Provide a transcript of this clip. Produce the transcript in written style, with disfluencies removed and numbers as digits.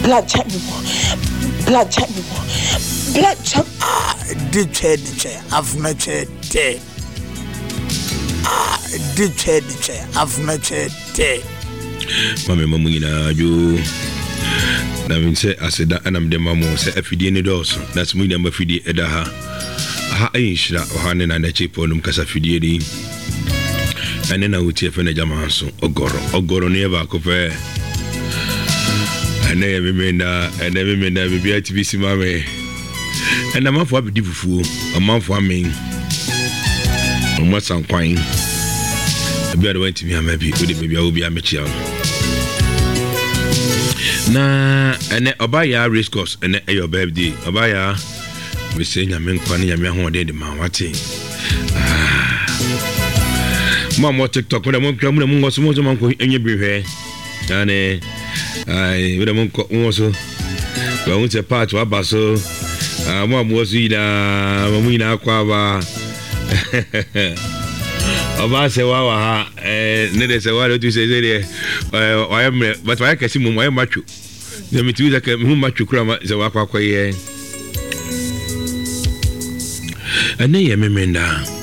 blood check me, blood check me, blood check. Did chair, I've not chair. Did chair, I've not chair. Mamma Mamina, you. Now, say, I said that, and I'm the mamma, say, if you didn't do so, that's me, number Fidi Edaha. Ha ain't that, Hanen and the chip on them, Casafidi. And then I would say, Fenajamanso, Ogoro never cover. And never remember, and never remember, be a TV Simame. And a month for a fool, a month for me. On what's on quine. I better went to me, maybe, maybe I will be a mature. Na ene obaya race course ene your birthday obaya we say nyame nkwane nyame ho de ma wate mama TikTok we dem kwa mu ngoso mo man ko enye behwe ane ai we dem ko ngoso we won se part wa baso mama wo su ida mamu ina kwa ba oba se wa ha ne de se wa do tu se de I am but I can see mo I machu the me tu that mo machu kura se wa kwa ye ane ye memenda